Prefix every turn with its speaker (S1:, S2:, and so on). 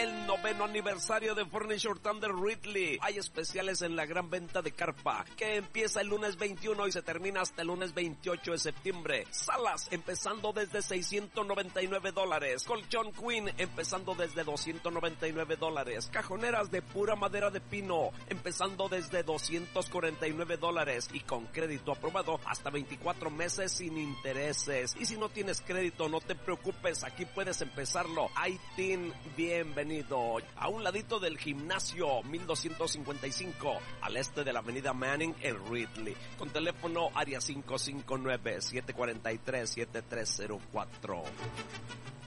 S1: el 9º aniversario de Furniture Thunder Ridley. Hay especiales en la gran venta de carpa, que empieza el lunes 21 y se termina hasta el lunes 28 de septiembre. Salas empezando desde $699. Colchón Queen empezando desde $299. Cajoneras de pura madera de pino empezando desde $249 y con crédito aprobado hasta 24 meses sin intereses. Y si no tienes crédito, no te preocupes, aquí puedes empezarlo. ITIN, bienvenido. A un ladito del gimnasio 1255, al este de la avenida Manning en Ridley. Con teléfono área 559-743-7304.